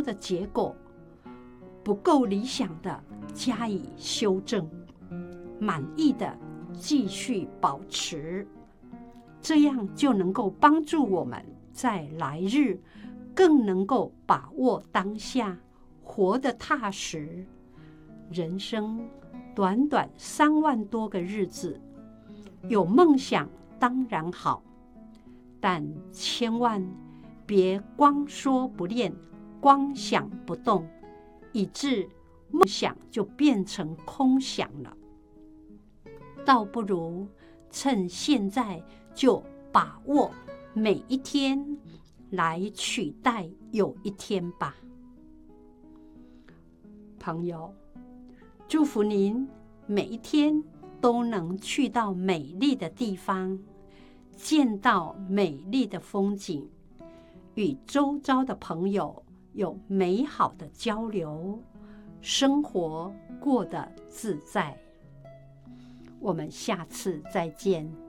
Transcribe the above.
的结果，不够理想的加以修正，满意的继续保持，这样就能够帮助我们在来日更能够把握当下，活得踏实。人生短短3万多个日子，有梦想当然好，但千万别光说不练，光想不动，以致梦想就变成空想了。倒不如趁现在就把握每一天，来取代有一天吧。朋友，祝福您每一天都能去到美丽的地方，见到美丽的风景，与周遭的朋友有美好的交流，生活过得自在。我们下次再见。